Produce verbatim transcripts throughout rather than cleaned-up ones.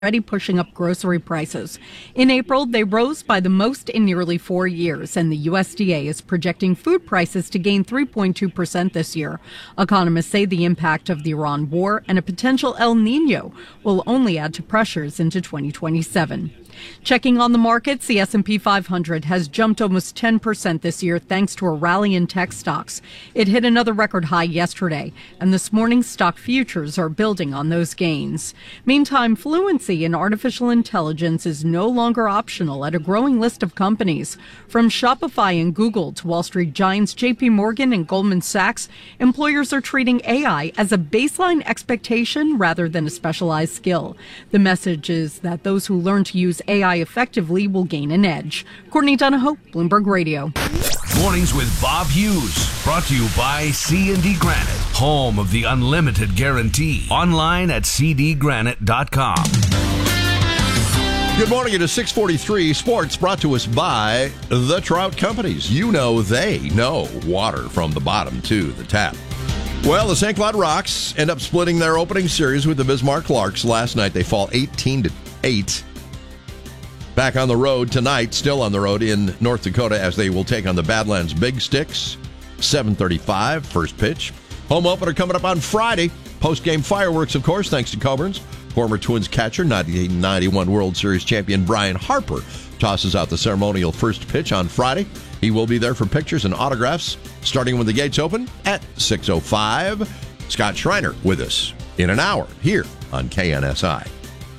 already pushing up grocery prices. In April, they rose by the most in nearly four years, and the U S D A is projecting food prices to gain three point two percent this year. Economists say the impact of the Iran war and a potential El Nino will only add to pressures into twenty twenty-seven. Checking on the markets, the S and P five hundred has jumped almost ten percent this year thanks to a rally in tech stocks. It hit another record high yesterday, and this morning's stock futures are building on those gains. Meantime, fluency in artificial intelligence is no longer optional at a growing list of companies. From Shopify and Google to Wall Street giants J P Morgan and Goldman Sachs, employers are treating A I as a baseline expectation rather than a specialized skill. The message is that those who learn to use A I effectively will gain an edge. Courtney Donahoe, Bloomberg Radio. Mornings with Bob Hughes, brought to you by C and D Granite, home of the unlimited guarantee. Online at c d granite dot com. Good morning. It is six forty-three. Sports brought to us by the Trout Companies. You know they know water from the bottom to the tap. Well, the Saint Cloud Rocks end up splitting their opening series with the Bismarck Larks last night. They fall eighteen to eight. Back on the road tonight, still on the road in North Dakota, as they will take on the Badlands Big Sticks. seven thirty-five, first pitch. Home opener coming up on Friday. Post-game fireworks, of course, thanks to Coburn's. Former Twins catcher, nineteen ninety-one World Series champion Brian Harper tosses out the ceremonial first pitch on Friday. He will be there for pictures and autographs, starting when the gates open at six oh five. Scott Schreiner with us in an hour here on K N S I.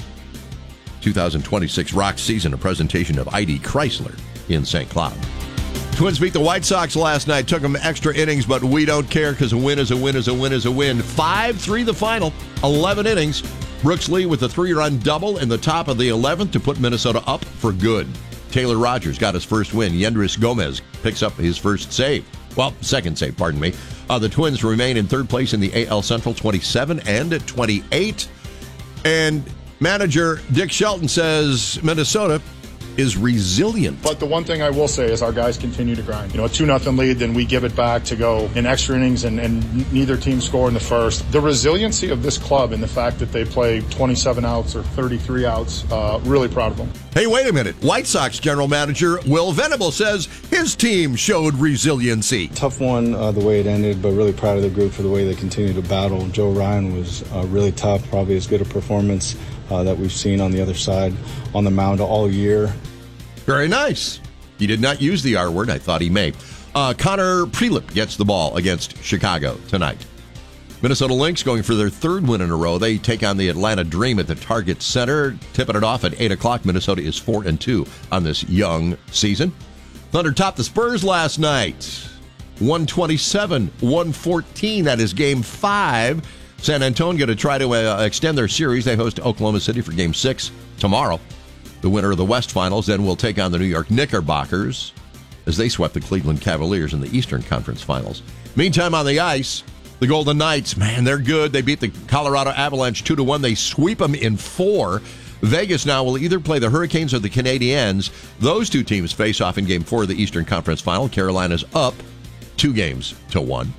twenty twenty-six Rock season, a presentation of I D Chrysler in Saint Cloud. Twins beat the White Sox last night, took them extra innings, but we don't care because a win is a win is a win is a win. five three the final, eleven innings. Brooks Lee with a three-run double in the top of the eleventh to put Minnesota up for good. Taylor Rogers got his first win. Yendris Gomez picks up his first save. Well, second save, pardon me. Uh, the Twins remain in third place in the A L Central, twenty-seven and twenty-eight. And manager Dick Shelton says Minnesota is resilient. But the one thing I will say is our guys continue to grind. You know, a two nothing lead, then we give it back to go in extra innings, and, and neither team score in the first. The resiliency of this club and the fact that they play twenty-seven outs or thirty-three outs, uh, really proud of them. Hey, wait a minute. White Sox general manager Will Venable says his team showed resiliency. Tough one uh, the way it ended, but really proud of the group for the way they continue to battle. Joe Ryan was uh, really tough, probably as good a performance Uh, that we've seen on the other side on the mound all year. Very nice. He did not use the R word. I thought he may. Uh, Connor Prelip gets the ball against Chicago tonight. Minnesota Lynx going for their third win in a row. They take on the Atlanta Dream at the Target Center, tipping it off at eight o'clock. Minnesota is four and two on this young season. Thunder topped the Spurs last night. one twenty-seven, one fourteen. That is game five. San Antonio to try to uh, extend their series. They host Oklahoma City for Game six tomorrow. The winner of the West Finals then will take on the New York Knickerbockers as they swept the Cleveland Cavaliers in the Eastern Conference Finals. Meantime, on the ice, the Golden Knights, man, they're good. They beat the Colorado Avalanche two to one. They sweep them in four. Vegas now will either play the Hurricanes or the Canadiens. Those two teams face off in Game four of the Eastern Conference Final. Carolina's up two games to one.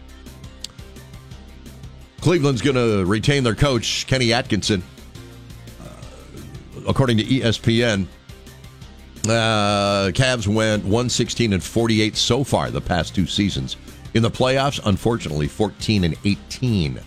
Cleveland's going to retain their coach, Kenny Atkinson. Uh, according to E S P N, uh, Cavs went one sixteen and forty-eight so far the past two seasons. In the playoffs, unfortunately, fourteen and eighteen.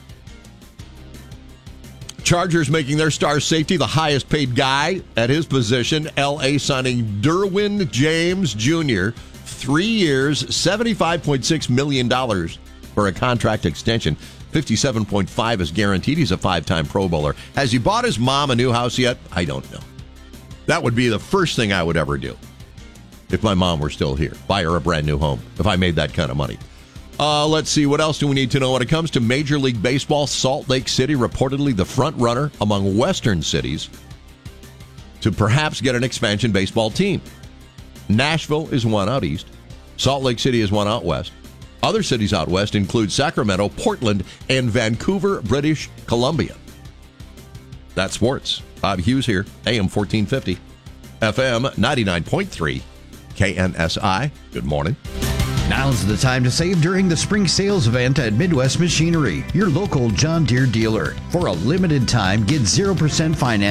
Chargers making their star safety the highest paid guy at his position. L A signing Derwin James Junior Three years, seventy-five point six million dollars for a contract extension. fifty-seven point five is guaranteed. He's a five-time Pro Bowler. Has he bought his mom a new house yet? I don't know. That would be the first thing I would ever do if my mom were still here. Buy her a brand new home if I made that kind of money. Uh, let's see. What else do we need to know when it comes to Major League Baseball? Salt Lake City reportedly the front runner among Western cities to perhaps get an expansion baseball team. Nashville is one out east. Salt Lake City is one out west. Other cities out west include Sacramento, Portland, and Vancouver, British Columbia. That's sports. Bob Hughes here, A M fourteen fifty, F M ninety-nine point three, K N S I. Good morning. Now's the time to save during the spring sales event at Midwest Machinery, your local John Deere dealer. For a limited time, get zero percent finance